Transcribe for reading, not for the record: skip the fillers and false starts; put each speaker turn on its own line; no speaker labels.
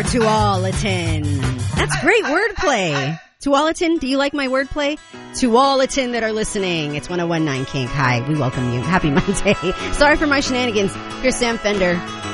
Tualatin. That's great wordplay. Tualatin, do you like my wordplay? Tualatin that are listening. It's 101.9 Kink. Hi, we welcome you. Happy Monday. Sorry for my shenanigans. Here's Sam Fender.